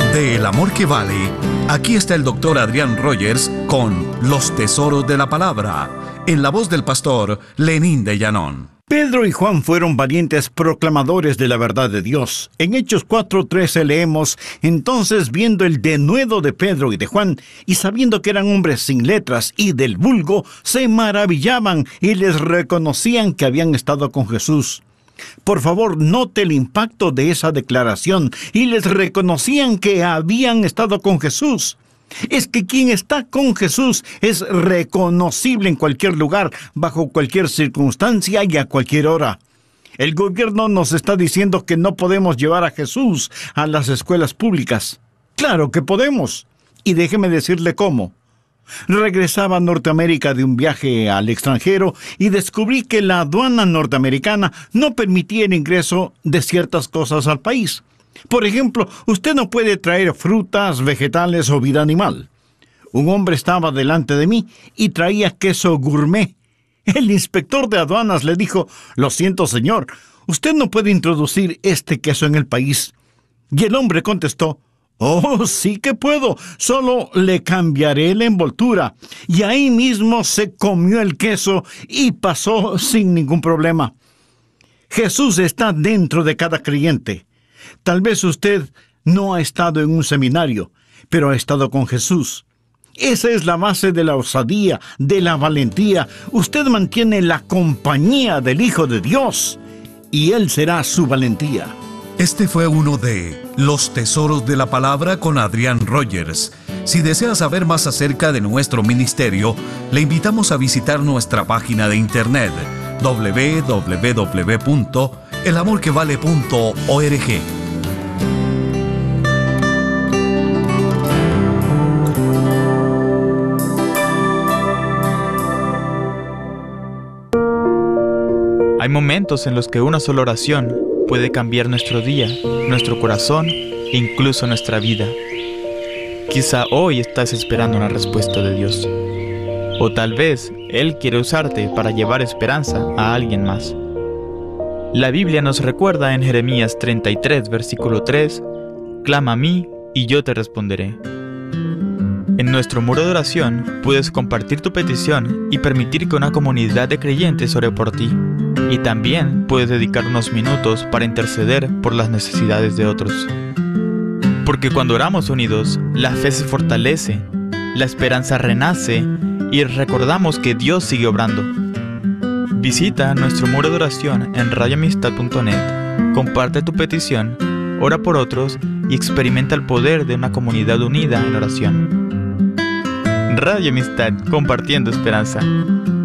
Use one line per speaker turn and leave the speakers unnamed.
De El Amor que Vale, aquí está el doctor Adrián Rogers con Los Tesoros de la Palabra, en la voz del pastor Lenín de Llanón.
Pedro y Juan fueron valientes proclamadores de la verdad de Dios. En Hechos 4:13 leemos: entonces, viendo el denuedo de Pedro y de Juan, y sabiendo que eran hombres sin letras y del vulgo, se maravillaban y les reconocían que habían estado con Jesús. Por favor, note el impacto de esa declaración. Y les reconocían que habían estado con Jesús. Es que quien está con Jesús es reconocible en cualquier lugar, bajo cualquier circunstancia y a cualquier hora. El gobierno nos está diciendo que no podemos llevar a Jesús a las escuelas públicas. ¡Claro que podemos! Y déjeme decirle cómo. Regresaba a Norteamérica de un viaje al extranjero y descubrí que la aduana norteamericana no permitía el ingreso de ciertas cosas al país. Por ejemplo, usted no puede traer frutas, vegetales o vida animal. Un hombre estaba delante de mí y traía queso gourmet. El inspector de aduanas le dijo: lo siento, señor, usted no puede introducir este queso en el país. Y el hombre contestó: oh, sí que puedo, solo le cambiaré la envoltura. Y ahí mismo se comió el queso y pasó sin ningún problema. Jesús está dentro de cada creyente. Tal vez usted no ha estado en un seminario, pero ha estado con Jesús. Esa es la base de la osadía, de la valentía. Usted mantiene la compañía del Hijo de Dios, y Él será su valentía.
Este fue uno de Los Tesoros de la Palabra con Adrián Rogers. Si desea saber más acerca de nuestro ministerio, le invitamos a visitar nuestra página de internet www.elamorquevale.org.
Hay momentos en los que una sola oración puede cambiar nuestro día, nuestro corazón e incluso nuestra vida. Quizá hoy estás esperando una respuesta de Dios. O tal vez Él quiere usarte para llevar esperanza a alguien más. La Biblia nos recuerda en Jeremías 33, versículo 3, «Clama a mí y yo te responderé». En nuestro muro de oración puedes compartir tu petición y permitir que una comunidad de creyentes ore por ti. Y también puedes dedicar unos minutos para interceder por las necesidades de otros. Porque cuando oramos unidos, la fe se fortalece, la esperanza renace y recordamos que Dios sigue obrando. Visita nuestro muro de oración en radioamistad.net, comparte tu petición, ora por otros y experimenta el poder de una comunidad unida en oración. Radio Amistad, compartiendo esperanza.